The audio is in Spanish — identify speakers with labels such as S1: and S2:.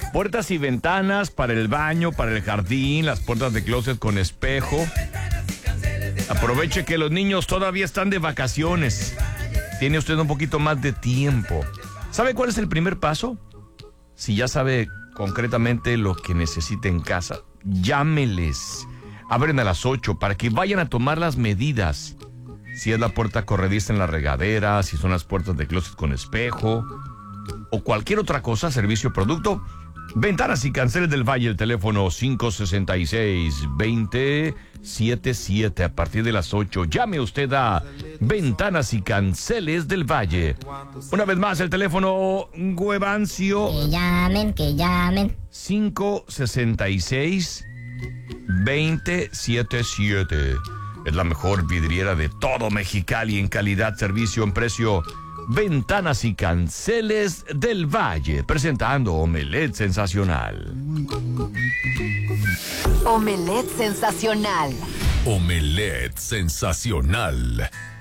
S1: Puertas y ventanas para el baño, para el jardín, las puertas de closet con espejo. Aproveche que los niños todavía están de vacaciones. Tiene usted un poquito más de tiempo. ¿Sabe cuál es el primer paso? Si ya sabe concretamente lo que necesita en casa, llámeles. Abren a las 8 para que vayan a tomar las medidas. Si es la puerta corrediza en la regadera, si son las puertas de closet con espejo o cualquier otra cosa, servicio o producto. Ventanas y Canceles del Valle, el teléfono 566-2077 a partir de las 8. Llame usted a Ventanas y Canceles del Valle. Una vez más, el teléfono Guevancio.
S2: Que llamen.
S1: 566-2077. Es la mejor vidriera de todo Mexicali en calidad, servicio, en precio. Ventanas y Canceles del Valle, presentando Omelette Sensacional.
S3: Omelette Sensacional.
S4: Omelette Sensacional.